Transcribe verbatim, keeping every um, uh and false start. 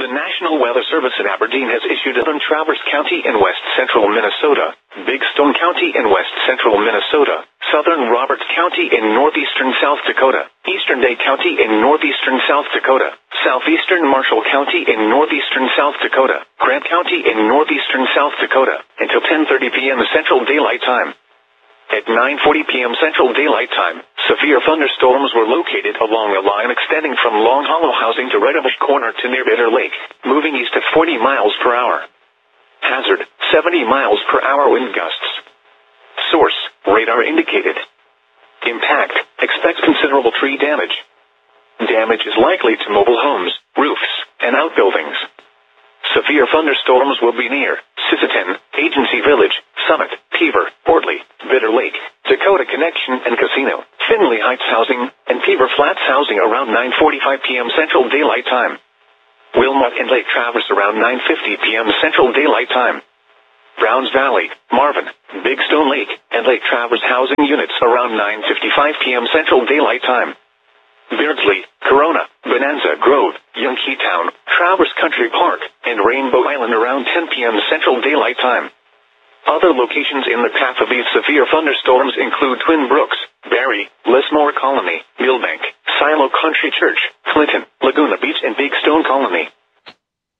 The National Weather Service in Aberdeen has issued Southern Traverse County in west central Minnesota, Big Stone County in west central Minnesota, Southern Roberts County in northeastern South Dakota, Eastern Day County in northeastern South Dakota, southeastern Marshall County in northeastern South Dakota, Grant County in northeastern South Dakota, until ten thirty p.m. Central Daylight Time. At nine forty p.m. Central Daylight Time, severe thunderstorms were located along a line extending from Long Hollow Housing to Red Bush Corner to near Bitter Lake, moving east at forty miles per hour. Hazard, seventy miles per hour wind gusts. Source, radar indicated. Impact, expects considerable tree damage. Damage is likely to mobile homes, roofs, and outbuildings. Severe thunderstorms will be near Sisseton, Agency Village, Summit, Peaver, Ortley, Bitter Lake, Dakota Connection and Casino, Finley Heights Housing, and Peaver Flats Housing around nine forty-five p.m. Central Daylight Time. Wilmot and Lake Traverse around nine fifty p.m. Central Daylight Time. Browns Valley, Marvin, Big Stone Lake, and Lake Traverse housing units around nine fifty-five p.m. Central Daylight Time. Beardsley, Corona, Bonanza Grove, Yankeetown, Traverse Country Park, and Rainbow Island around ten p.m. Central Daylight Time. Other locations in the path of these severe thunderstorms include Twin Brooks, Barry, Lismore Colony, Millbank, Silo Country Church, Clinton, Laguna Beach and Big Stone Colony.